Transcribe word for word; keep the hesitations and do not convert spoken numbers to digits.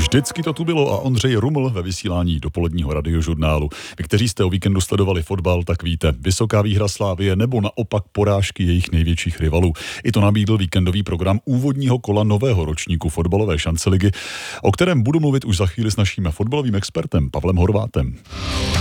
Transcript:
Vždycky to tu bylo a Ondřej Ruml ve vysílání dopoledního radiožurnálu. Vy, kteří jste o víkendu sledovali fotbal, tak víte, vysoká výhra Slavie nebo naopak porážky jejich největších rivalů. I to nabídl víkendový program úvodního kola nového ročníku fotbalové šance ligy, o kterém budu mluvit už za chvíli s naším fotbalovým expertem Pavlem Horvátem.